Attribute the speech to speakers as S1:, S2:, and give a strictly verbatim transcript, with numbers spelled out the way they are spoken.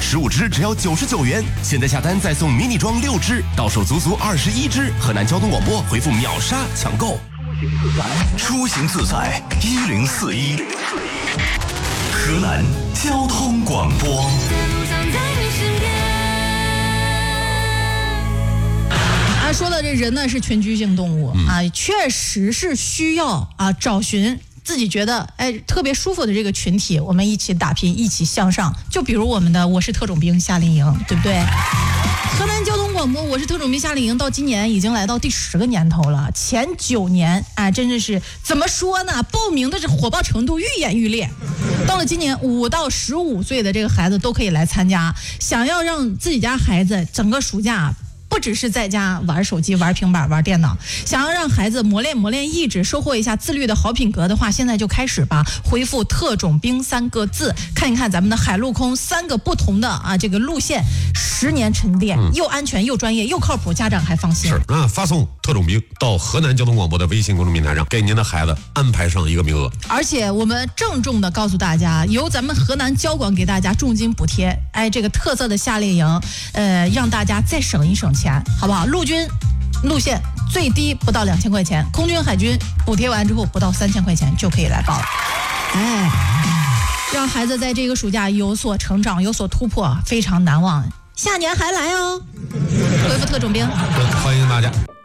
S1: 十五支只要九十九元，现在下单再送迷你装六支，到手足足二十一支。河南交通广播回复秒杀抢购。
S2: 出行自在一零四一，河南交通广播。
S3: 啊，说的这人呢是群居性动物、嗯、啊，确实是需要啊找寻自己觉得哎特别舒服的这个群体，我们一起打拼，一起向上。就比如我们的我是特种兵夏令营，对不对？河南交通广播我是特种兵夏令营到今年已经来到第十个年头了，前九年哎真的是怎么说呢，报名的这火爆程度愈演愈烈。到了今年五到十五岁的这个孩子都可以来参加，想要让自己家孩子整个暑假不只是在家玩手机、玩平板、玩电脑，想要让孩子磨练磨练意志，收获一下自律的好品格的话，现在就开始吧。回复特种兵三个字，看一看咱们的海陆空三个不同的啊这个路线，十年沉淀，嗯、又安全又专业又靠谱，家长还放心。
S4: 是啊，发送特种兵到河南交通广播的微信公众平台上，给您的孩子安排上一个名额。
S3: 而且我们郑重的告诉大家，由咱们河南交广给大家重金补贴，哎，这个特色的夏令营，呃，让大家再省一省钱。好不好？陆军路线最低不到两千块钱，空军海军补贴完之后不到三千块钱就可以来报了。哎，让孩子在这个暑假有所成长，有所突破，非常难忘。下年还来哦！回复特种兵，
S4: 欢迎大家。